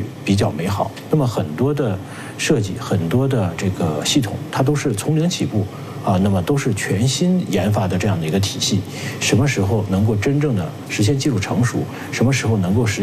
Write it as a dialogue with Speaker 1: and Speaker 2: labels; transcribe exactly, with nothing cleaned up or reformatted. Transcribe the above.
Speaker 1: 去比较美好。那么很多的设计，很多的这个系统，它都是从零起步啊，那么都是全新研发的这样的一个体系。什么时候能够真正的实现技术成熟，什么时候能够实